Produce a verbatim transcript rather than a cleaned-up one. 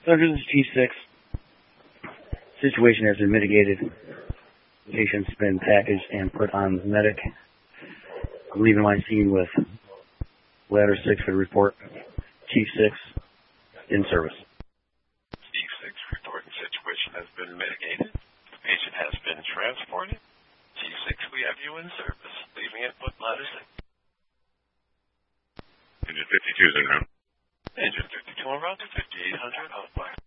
So this is Chief six. Situation has been mitigated. The patient's been packaged and put on medic. I'm leaving my scene with Ladder six for the report. Chief six, in service. Chief six, reporting situation has been mitigated. The patient has been transported. Chief six, we have you in service. Leaving it with Ladder six. Engine fifty-two is en route. Engine fifty-two en route to fifty-eight hundred Outback.